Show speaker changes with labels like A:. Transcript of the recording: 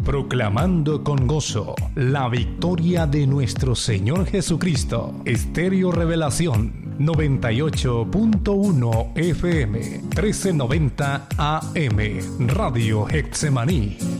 A: Proclamando con gozo la victoria de nuestro Señor Jesucristo. Estéreo Revelación 98.1 FM 1390 AM Radio Getsemaní.